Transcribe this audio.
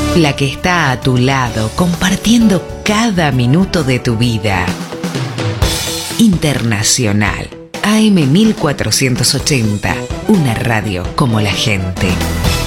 La que está a tu lado, compartiendo cada minuto de tu vida. Internacional. AM 1480. Una radio como la gente.